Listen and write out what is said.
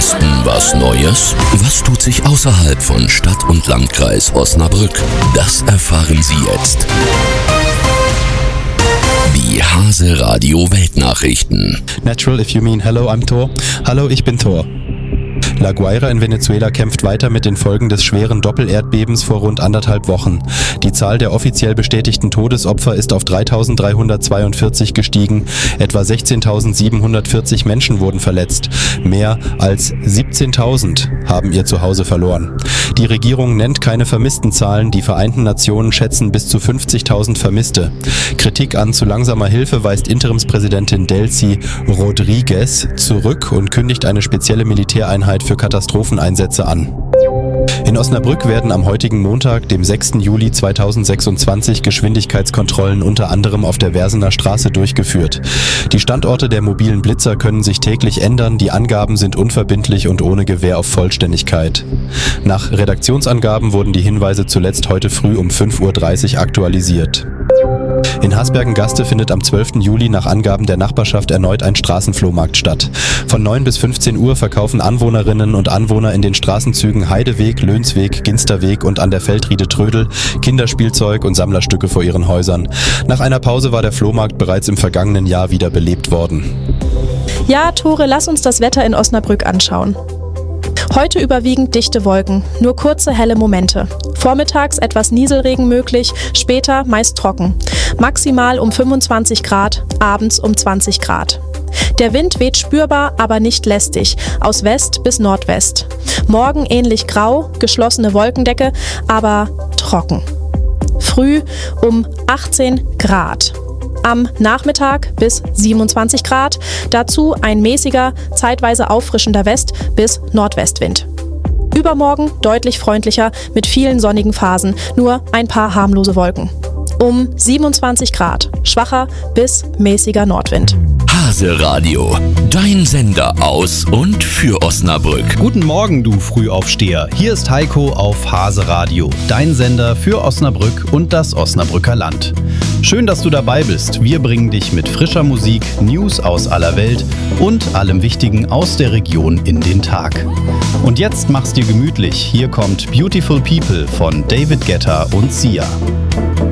Westen was Neues? Was tut sich außerhalb von Stadt und Landkreis Osnabrück? Das erfahren Sie jetzt. Die Hase Radio Weltnachrichten. Natural if you mean hello, I'm Thor. Hallo, ich bin Thor. La Guaira in Venezuela kämpft weiter mit den Folgen des schweren Doppelerdbebens vor rund 1,5 Wochen. Die Zahl der offiziell bestätigten Todesopfer ist auf 3.342 gestiegen. Etwa 16.740 Menschen wurden verletzt. Mehr als 17.000 haben ihr Zuhause verloren. Die Regierung nennt keine Vermisstenzahlen. Die Vereinten Nationen schätzen bis zu 50.000 Vermisste. Kritik an zu langsamer Hilfe weist Interimspräsidentin Delcy Rodriguez zurück und kündigt eine spezielle Militäreinheit für Katastropheneinsätze an. In Osnabrück werden am heutigen Montag, dem 6. Juli 2026, Geschwindigkeitskontrollen unter anderem auf der Versener Straße durchgeführt. Die Standorte der mobilen Blitzer können sich täglich ändern, die Angaben sind unverbindlich und ohne Gewähr auf Vollständigkeit. Nach Redaktionsangaben wurden die Hinweise zuletzt heute früh um 5.30 Uhr aktualisiert. In Hasbergen-Gaste findet am 12. Juli nach Angaben der Nachbarschaft erneut ein Straßenflohmarkt statt. Von 9 bis 15 Uhr verkaufen Anwohnerinnen und Anwohner in den Straßenzügen Heideweg, Lönsweg, Ginsterweg und an der Feldriede Trödel Kinderspielzeug und Sammlerstücke vor ihren Häusern. Nach einer Pause war der Flohmarkt bereits im vergangenen Jahr wieder belebt worden. Ja, Tore, lass uns das Wetter in Osnabrück anschauen. Heute überwiegend dichte Wolken, nur kurze helle Momente. Vormittags etwas Nieselregen möglich, später meist trocken. Maximal um 25 Grad, abends um 20 Grad. Der Wind weht spürbar, aber nicht lästig, aus West bis Nordwest. Morgen ähnlich grau, geschlossene Wolkendecke, aber trocken. Früh um 18 Grad. Am Nachmittag bis 27 Grad, dazu ein mäßiger, zeitweise auffrischender West- bis Nordwestwind. Übermorgen deutlich freundlicher mit vielen sonnigen Phasen, nur ein paar harmlose Wolken. Um 27 Grad, schwacher bis mäßiger Nordwind. Hase Radio, dein Sender aus und für Osnabrück. Guten Morgen, du Frühaufsteher. Hier ist Heiko auf Hase Radio, dein Sender für Osnabrück und das Osnabrücker Land. Schön, dass du dabei bist. Wir bringen dich mit frischer Musik, News aus aller Welt und allem Wichtigen aus der Region in den Tag. Und jetzt mach's dir gemütlich. Hier kommt Beautiful People von David Guetta und Sia.